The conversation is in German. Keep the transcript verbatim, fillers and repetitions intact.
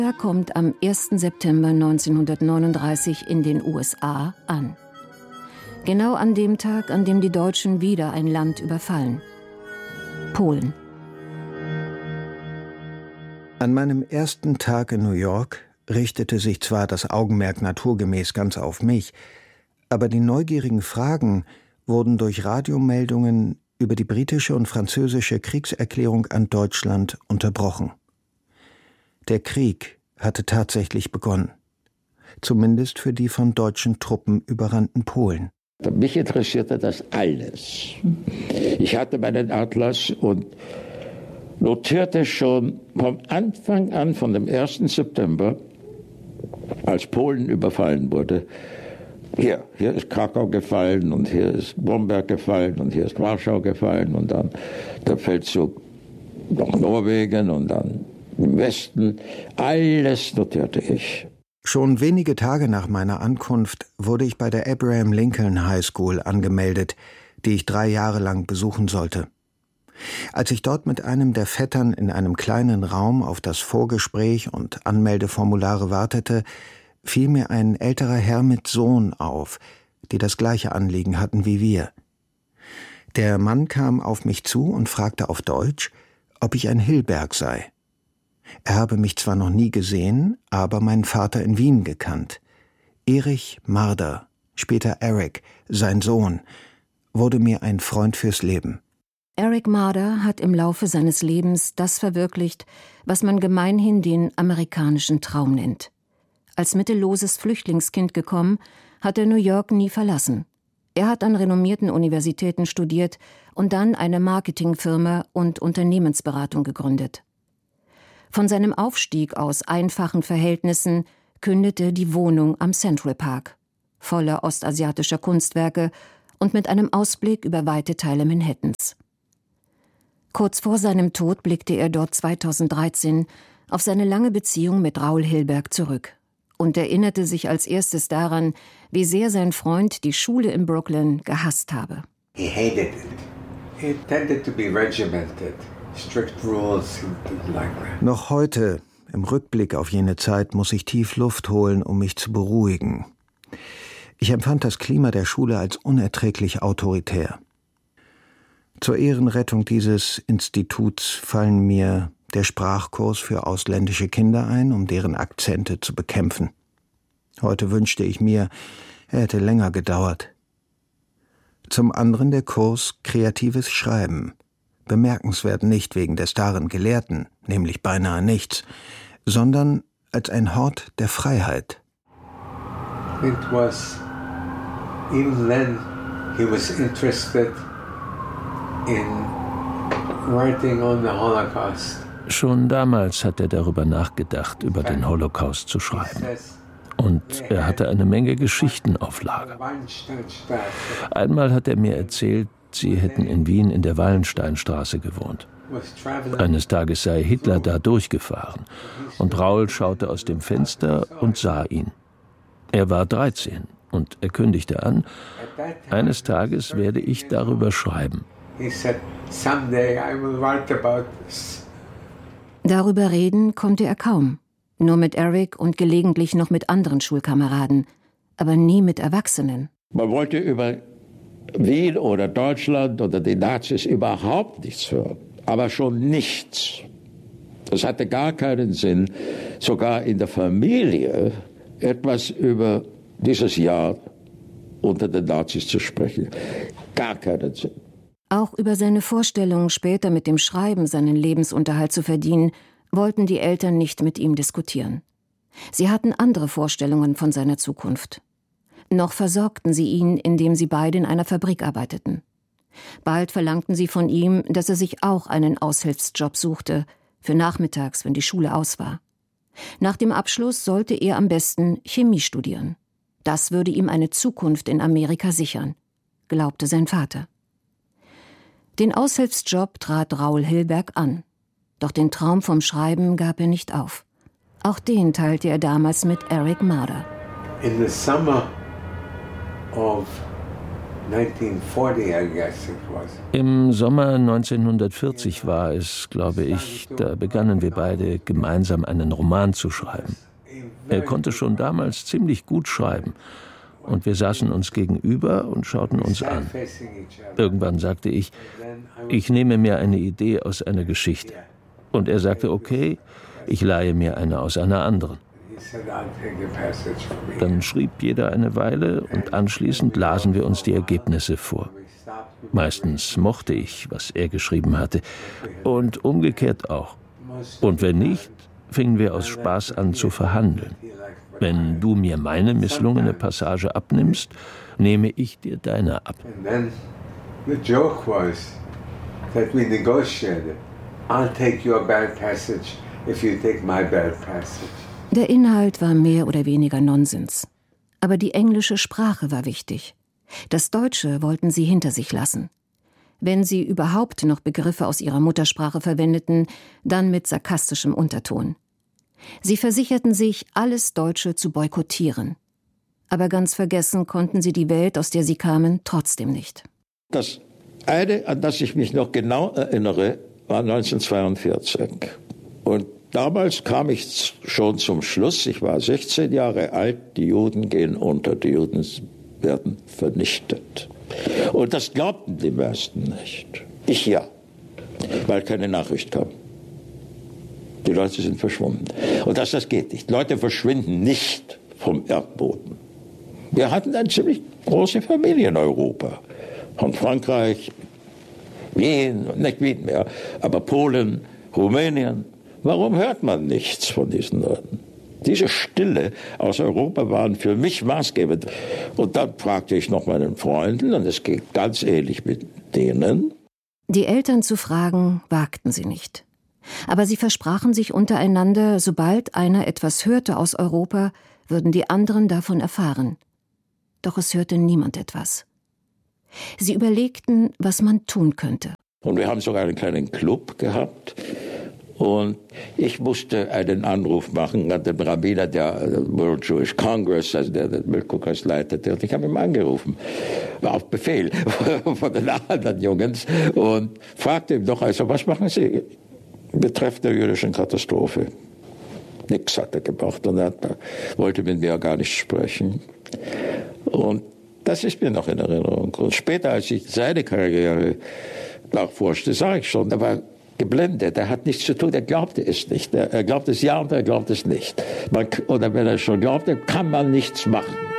Er kommt am ersten September neunzehnhundertneununddreißig in den U S A an. Genau an dem Tag, an dem die Deutschen wieder ein Land überfallen. Polen. An meinem ersten Tag in New York richtete sich zwar das Augenmerk naturgemäß ganz auf mich, aber die neugierigen Fragen wurden durch Radiomeldungen über die britische und französische Kriegserklärung an Deutschland unterbrochen. Der Krieg hatte tatsächlich begonnen, zumindest für die von deutschen Truppen überrannten Polen. Mich interessierte das alles. Ich hatte meinen Atlas und notierte schon vom Anfang an, von dem ersten September, als Polen überfallen wurde, hier, hier ist Krakau gefallen und hier ist Bromberg gefallen und hier ist Warschau gefallen und dann der Feldzug nach Norwegen und dann im Westen. Alles notierte ich. Schon wenige Tage nach meiner Ankunft wurde ich bei der Abraham Lincoln High School angemeldet, die ich drei Jahre lang besuchen sollte. Als ich dort mit einem der Vettern in einem kleinen Raum auf das Vorgespräch und Anmeldeformulare wartete, fiel mir ein älterer Herr mit Sohn auf, die das gleiche Anliegen hatten wie wir. Der Mann kam auf mich zu und fragte auf Deutsch, ob ich ein Hilberg sei. Er habe mich zwar noch nie gesehen, aber meinen Vater in Wien gekannt. Erich Marder, später Eric, sein Sohn, wurde mir ein Freund fürs Leben. Eric Marder hat im Laufe seines Lebens das verwirklicht, was man gemeinhin den amerikanischen Traum nennt. Als mittelloses Flüchtlingskind gekommen, hat er New York nie verlassen. Er hat an renommierten Universitäten studiert und dann eine Marketingfirma und Unternehmensberatung gegründet. Von seinem Aufstieg aus einfachen Verhältnissen kündete die Wohnung am Central Park, voller ostasiatischer Kunstwerke und mit einem Ausblick über weite Teile Manhattans. Kurz vor seinem Tod blickte er dort zweitausenddreizehn auf seine lange Beziehung mit Raoul Hilberg zurück und erinnerte sich als erstes daran, wie sehr sein Freund die Schule in Brooklyn gehasst habe. He hated it. He tended to be regimented. Strict rules, like that. Noch heute, im Rückblick auf jene Zeit, muss ich tief Luft holen, um mich zu beruhigen. Ich empfand das Klima der Schule als unerträglich autoritär. Zur Ehrenrettung dieses Instituts fallen mir der Sprachkurs für ausländische Kinder ein, um deren Akzente zu bekämpfen. Heute wünschte ich mir, er hätte länger gedauert. Zum anderen der Kurs Kreatives Schreiben. Bemerkenswert nicht wegen des darin Gelehrten, nämlich beinahe nichts, sondern als ein Hort der Freiheit. It was, even then, he was interested in writing on the Holocaust. Schon damals hat er darüber nachgedacht, über den Holocaust zu schreiben. Und er hatte eine Menge Geschichten auf Lager. Einmal hat er mir erzählt, sie hätten in Wien in der Wallensteinstraße gewohnt. Eines Tages sei Hitler da durchgefahren und Raoul schaute aus dem Fenster und sah ihn. Er war dreizehn und er kündigte an, eines Tages werde ich darüber schreiben. Darüber reden konnte er kaum. Nur mit Eric und gelegentlich noch mit anderen Schulkameraden, aber nie mit Erwachsenen. Man wollte über Wien oder Deutschland oder die Nazis überhaupt nichts hören, aber schon nichts. Es hatte gar keinen Sinn, sogar in der Familie etwas über dieses Jahr unter den Nazis zu sprechen. Gar keinen Sinn. Auch über seine Vorstellung, später mit dem Schreiben seinen Lebensunterhalt zu verdienen, wollten die Eltern nicht mit ihm diskutieren. Sie hatten andere Vorstellungen von seiner Zukunft. Noch versorgten sie ihn, indem sie beide in einer Fabrik arbeiteten. Bald verlangten sie von ihm, dass er sich auch einen Aushilfsjob suchte, für nachmittags, wenn die Schule aus war. Nach dem Abschluss sollte er am besten Chemie studieren. Das würde ihm eine Zukunft in Amerika sichern, glaubte sein Vater. Den Aushilfsjob trat Raoul Hilberg an. Doch den Traum vom Schreiben gab er nicht auf. Auch den teilte er damals mit Eric Marder. In the summer of Im Sommer neunzehnhundertvierzig war es, glaube ich, da begannen wir beide gemeinsam einen Roman zu schreiben. Er konnte schon damals ziemlich gut schreiben und wir saßen uns gegenüber und schauten uns an. Irgendwann sagte ich, ich nehme mir eine Idee aus einer Geschichte. Und er sagte, okay, ich leihe mir eine aus einer anderen. Dann schrieb jeder eine Weile und anschließend lasen wir uns die Ergebnisse vor. Meistens mochte ich, was er geschrieben hatte, und umgekehrt auch. Und wenn nicht, fingen wir aus Spaß an zu verhandeln. Wenn du mir meine misslungene Passage abnimmst, nehme ich dir deine ab. The joke was that we negotiated. I'll take your bad passage if you take my bad passage. Der Inhalt war mehr oder weniger Nonsens. Aber die englische Sprache war wichtig. Das Deutsche wollten sie hinter sich lassen. Wenn sie überhaupt noch Begriffe aus ihrer Muttersprache verwendeten, dann mit sarkastischem Unterton. Sie versicherten sich, alles Deutsche zu boykottieren. Aber ganz vergessen konnten sie die Welt, aus der sie kamen, trotzdem nicht. Das eine, an das ich mich noch genau erinnere, war neunzehnhundertzweiundvierzig. Und damals kam ich schon zum Schluss, ich war sechzehn Jahre alt, die Juden gehen unter, die Juden werden vernichtet. Und das glaubten die meisten nicht. Ich ja, weil keine Nachricht kam. Die Leute sind verschwunden. Und das, das geht nicht. Leute verschwinden nicht vom Erdboden. Wir hatten eine ziemlich große Familie in Europa. Von Frankreich, Wien, nicht Wien mehr, aber Polen, Rumänien. Warum hört man nichts von diesen Leuten? Diese Stille aus Europa waren für mich maßgebend. Und dann fragte ich noch meinen Freunden, und es ging ganz ähnlich mit denen. Die Eltern zu fragen, wagten sie nicht. Aber sie versprachen sich untereinander, sobald einer etwas hörte aus Europa, würden die anderen davon erfahren. Doch es hörte niemand etwas. Sie überlegten, was man tun könnte. Und wir haben sogar einen kleinen Club gehabt. Und ich musste einen Anruf machen an den Rabbiner der World Jewish Congress, also der den Weltkongress leitete. Und ich habe ihn angerufen, auf Befehl von den anderen Jungs, und fragte ihn doch, also was machen Sie betreffend der jüdischen Katastrophe? Nix hat er gemacht und er wollte mit mir gar nicht sprechen. Und das ist mir noch in Erinnerung. Und später, als ich seine Karriere nachforschte, sah ich schon, er war geblendet, er hat nichts zu tun, er glaubte es nicht. Er, er glaubt es ja und er glaubt es nicht. Man, oder wenn er schon glaubte, kann man nichts machen.